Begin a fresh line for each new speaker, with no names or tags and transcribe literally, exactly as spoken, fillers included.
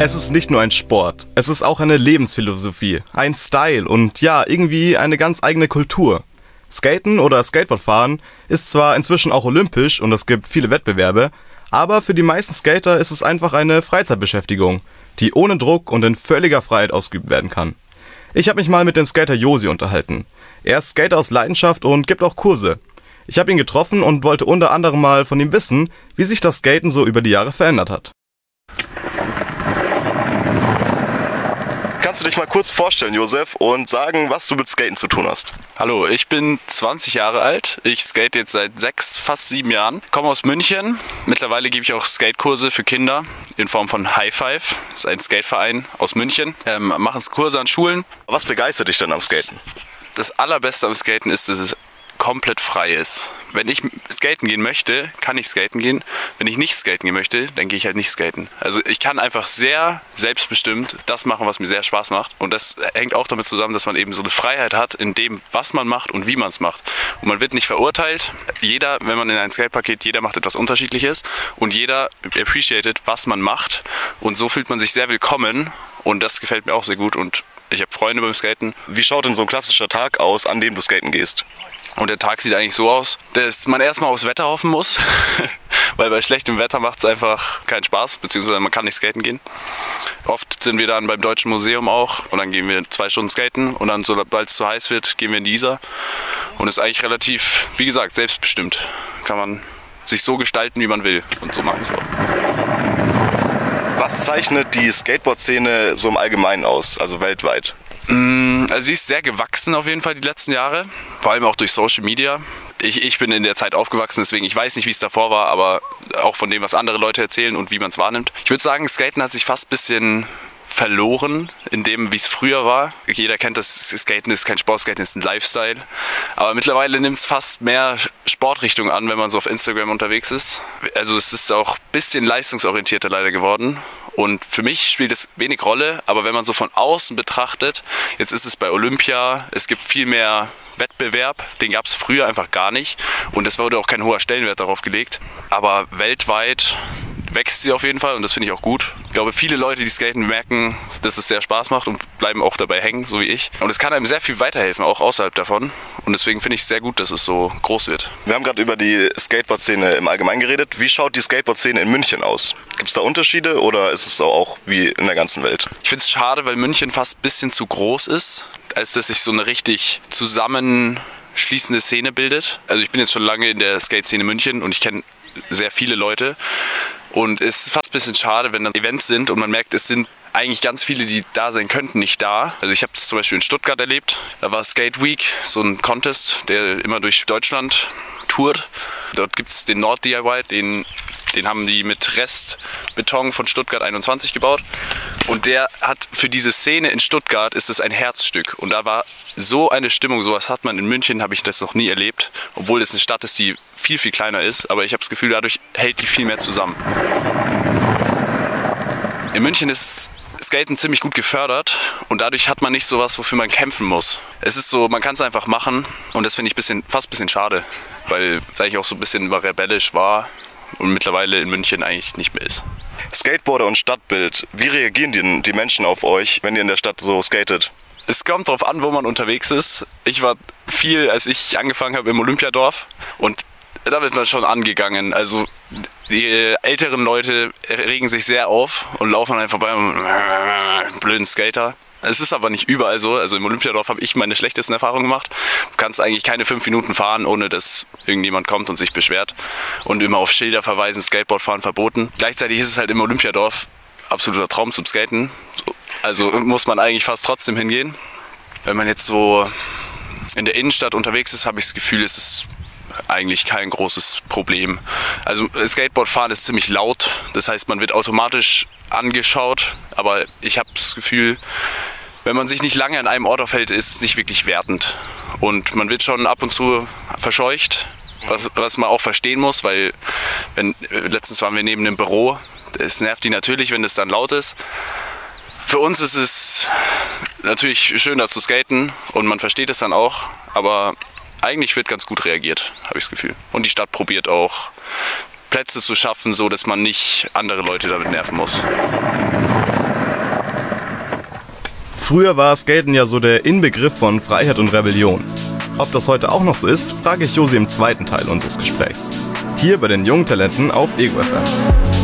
Es ist nicht nur ein Sport, es ist auch eine Lebensphilosophie, ein Style und ja, irgendwie eine ganz eigene Kultur. Skaten oder Skateboardfahren ist zwar inzwischen auch olympisch und es gibt viele Wettbewerbe, aber für die meisten Skater ist es einfach eine Freizeitbeschäftigung, die ohne Druck und in völliger Freiheit ausgeübt werden kann. Ich habe mich mal mit dem Skater Josi unterhalten. Er ist Skater aus Leidenschaft und gibt auch Kurse. Ich habe ihn getroffen und wollte unter anderem mal von ihm wissen, wie sich das Skaten so über die Jahre verändert hat. Kannst du dich mal kurz vorstellen, Josef, und sagen, was du mit Skaten zu tun hast?
Hallo, ich bin zwanzig Jahre alt. Ich skate jetzt seit sechs, fast sieben Jahren. Komme aus München. Mittlerweile gebe ich auch Skatekurse für Kinder in Form von High Five. Das ist ein Skateverein aus München. Ähm, machen Kurse an Schulen.
Was begeistert dich denn am Skaten?
Das Allerbeste am Skaten ist, dass es komplett frei ist. Wenn ich skaten gehen möchte, kann ich skaten gehen. Wenn ich nicht skaten gehen möchte, dann gehe ich halt nicht skaten. Also ich kann einfach sehr selbstbestimmt das machen, was mir sehr Spaß macht. Und das hängt auch damit zusammen, dass man eben so eine Freiheit hat in dem, was man macht und wie man es macht. Und man wird nicht verurteilt. Jeder, wenn man in ein Skatepark geht, jeder macht etwas Unterschiedliches und jeder appreciated, was man macht. Und so fühlt man sich sehr willkommen und das gefällt mir auch sehr gut. Und ich habe Freunde beim Skaten.
Wie schaut denn so ein klassischer Tag aus, an dem du skaten gehst?
Und der Tag sieht eigentlich so aus, dass man erstmal aufs Wetter hoffen muss, weil bei schlechtem Wetter macht es einfach keinen Spaß, beziehungsweise man kann nicht skaten gehen. Oft sind wir dann beim Deutschen Museum auch und dann gehen wir zwei Stunden skaten und dann, sobald es zu heiß wird, gehen wir in die Isar. Und ist eigentlich relativ, wie gesagt, selbstbestimmt. Kann man sich so gestalten, wie man will und so mache ich es auch.
Was zeichnet die Skateboard-Szene so im Allgemeinen aus, also weltweit?
Also sie ist sehr gewachsen auf jeden Fall die letzten Jahre, vor allem auch durch Social Media. Ich, ich bin in der Zeit aufgewachsen, deswegen ich weiß nicht, wie es davor war, aber auch von dem, was andere Leute erzählen und wie man es wahrnimmt. Ich würde sagen, Skaten hat sich fast ein bisschen verloren in dem, wie es früher war. Jeder kennt das, Skaten ist kein Sport, Skaten ist ein Lifestyle. Aber mittlerweile nimmt es fast mehr Sportrichtung an, wenn man so auf Instagram unterwegs ist. Also es ist auch ein bisschen leistungsorientierter leider geworden. Und für mich spielt es wenig Rolle, aber wenn man so von außen betrachtet, jetzt ist es bei Olympia, es gibt viel mehr Wettbewerb, den gab es früher einfach gar nicht und es wurde auch kein hoher Stellenwert darauf gelegt. Aber weltweit wächst sie auf jeden Fall und das finde ich auch gut. Ich glaube, viele Leute, die skaten, merken, dass es sehr Spaß macht und bleiben auch dabei hängen, so wie ich. Und es kann einem sehr viel weiterhelfen, auch außerhalb davon. Und deswegen finde ich es sehr gut, dass es so groß wird.
Wir haben gerade über die Skateboard-Szene im Allgemeinen geredet. Wie schaut die Skateboard-Szene in München aus? Gibt es da Unterschiede oder ist es auch wie in der ganzen Welt?
Ich finde es schade, weil München fast ein bisschen zu groß ist, als dass sich so eine richtig zusammenschließende Szene bildet. Also ich bin jetzt schon lange in der Skate-Szene München und ich kenne sehr viele Leute. Und es ist fast ein bisschen schade, wenn dann Events sind und man merkt, es sind eigentlich ganz viele, die da sein könnten, nicht da. Also ich habe es zum Beispiel in Stuttgart erlebt. Da war Skate Week, so ein Contest, der immer durch Deutschland tourt. Dort gibt es den Nord D I Y, den, den haben die mit Restbeton von Stuttgart einundzwanzig gebaut. Und der hat für diese Szene in Stuttgart ist es ein Herzstück. Und da war so eine Stimmung, sowas hat man in München, habe ich das noch nie erlebt. Obwohl es eine Stadt ist, die viel, viel kleiner ist. Aber ich habe das Gefühl, dadurch hält die viel mehr zusammen. In München ist Skaten ziemlich gut gefördert und dadurch hat man nicht sowas, wofür man kämpfen muss. Es ist so, man kann es einfach machen und das finde ich bisschen, fast ein bisschen schade, weil es eigentlich auch so ein bisschen rebellisch war und mittlerweile in München eigentlich nicht mehr ist.
Skateboarder und Stadtbild, wie reagieren die, die Menschen auf euch, wenn ihr in der Stadt so skatet?
Es kommt darauf an, wo man unterwegs ist. Ich war viel, als ich angefangen habe im Olympiadorf und da wird man schon angegangen. Also die älteren Leute regen sich sehr auf und laufen einfach bei einem blöden Skater. Es ist aber nicht überall so. Also im Olympiadorf habe ich meine schlechtesten Erfahrungen gemacht. Du kannst eigentlich keine fünf Minuten fahren, ohne dass irgendjemand kommt und sich beschwert. Und immer auf Schilder verweisen, Skateboardfahren verboten. Gleichzeitig ist es halt im Olympiadorf absoluter Traum zum Skaten. Also muss man eigentlich fast trotzdem hingehen. Wenn man jetzt so in der Innenstadt unterwegs ist, habe ich das Gefühl, es ist eigentlich kein großes Problem. Also Skateboardfahren ist ziemlich laut, das heißt, man wird automatisch angeschaut, aber ich habe das Gefühl, wenn man sich nicht lange an einem Ort aufhält, ist es nicht wirklich wertend. Und man wird schon ab und zu verscheucht, was, was man auch verstehen muss, weil wenn, letztens waren wir neben einem Büro, es nervt die natürlich, wenn es dann laut ist. Für uns ist es natürlich schön, da zu skaten und man versteht es dann auch, aber eigentlich wird ganz gut reagiert, habe ich das Gefühl. Und die Stadt probiert auch Plätze zu schaffen, so dass man nicht andere Leute damit nerven muss.
Früher war Skaten ja so der Inbegriff von Freiheit und Rebellion. Ob das heute auch noch so ist, frage ich Josi im zweiten Teil unseres Gesprächs. Hier bei den jungen Talenten auf Ego F M.